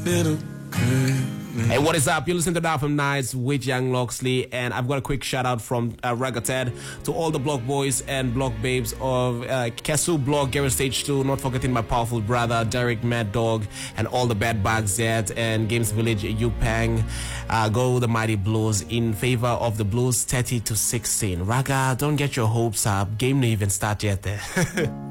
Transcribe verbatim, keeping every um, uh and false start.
little good. Hey, what is up? You listen to That From Nights with Young Loxley, and I've got a quick shout out from uh, Ragated to all the blog boys and blog babes of uh, Kesu Blog, Garage Stage two, not forgetting my powerful brother Derek Mad Dog, and all the bad bugs yet, and Games Village Yupang. Uh, go the Mighty Blues in favor of the Blues thirty to sixteen. Raga, don't get your hopes up. Game didn't even start yet there.